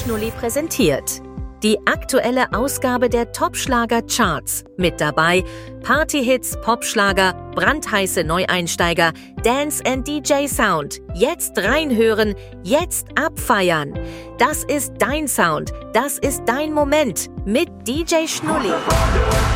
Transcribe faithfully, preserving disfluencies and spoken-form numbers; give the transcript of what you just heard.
Schnulli präsentiert die aktuelle Ausgabe der Top-Schlager-Charts. Mit dabei Partyhits, Popschlager, brandheiße Neueinsteiger, Dance and D J Sound. Jetzt reinhören, jetzt abfeiern. Das ist dein Sound, das ist dein Moment mit D J Schnulli.